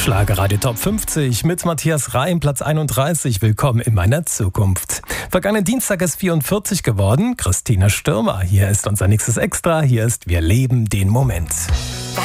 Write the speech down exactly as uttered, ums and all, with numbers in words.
Schlagerradio Top fünfzig mit Matthias Reim, Platz einunddreißig. Willkommen in meiner Zukunft. Vergangenen Dienstag ist vierundvierzig geworden. Christina Stürmer, hier ist unser nächstes Extra. Hier ist Wir leben den Moment.